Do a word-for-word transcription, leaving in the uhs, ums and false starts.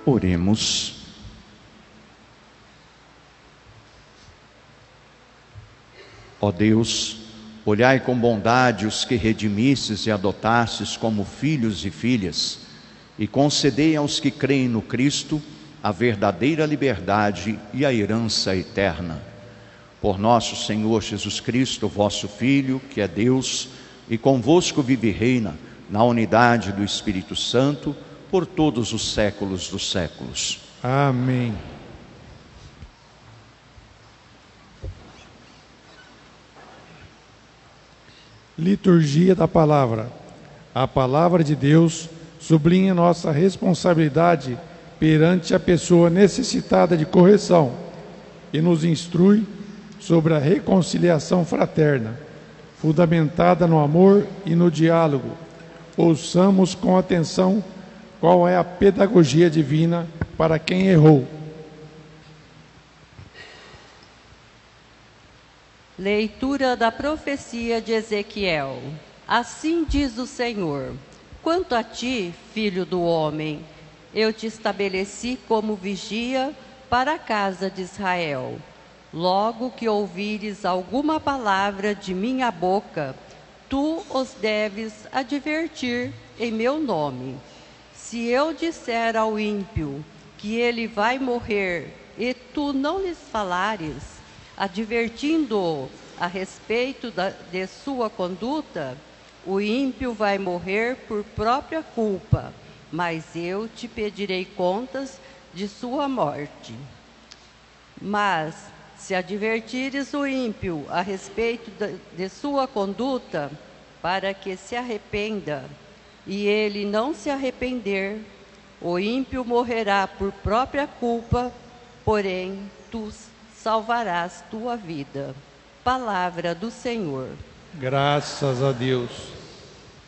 Oremos. Ó Deus, olhai com bondade os que redimistes e adotastes como filhos e filhas, e concedei aos que creem no Cristo a verdadeira liberdade e a herança eterna. Por nosso Senhor Jesus Cristo, vosso Filho, que é Deus, e convosco vive e reina, na unidade do Espírito Santo, por todos os séculos dos séculos. Amém. Liturgia da Palavra. A Palavra de Deus sublinha nossa responsabilidade perante a pessoa necessitada de correção e nos instrui sobre a reconciliação fraterna, fundamentada no amor e no diálogo. Ouçamos com atenção qual é a pedagogia divina para quem errou. Leitura da profecia de Ezequiel. Assim diz o Senhor: quanto a ti, filho do homem, eu te estabeleci como vigia para a casa de Israel. Logo que ouvires alguma palavra de minha boca, tu os deves advertir em meu nome. Se eu disser ao ímpio que ele vai morrer e tu não lhes falares, advertindo-o a respeito da, de sua conduta, o ímpio vai morrer por própria culpa, mas eu te pedirei contas de sua morte. Mas, se advertires o ímpio a respeito de, de sua conduta, para que se arrependa, e ele não se arrepender, o ímpio morrerá por própria culpa, porém tu salvarás tua vida. Palavra do Senhor. Graças a Deus.